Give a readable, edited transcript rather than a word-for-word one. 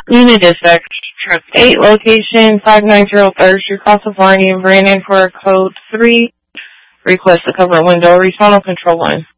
Unit dispatch, trip 8, location 590 3rd Street, Castlevania, Brandon for code 3. Request to cover window. Respond on control line.